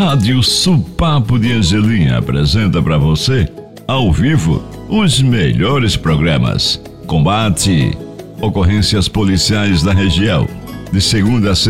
Rádio Supapo de Angelim apresenta para você, ao vivo, os melhores programas. Combate, ocorrências policiais da região, de segunda a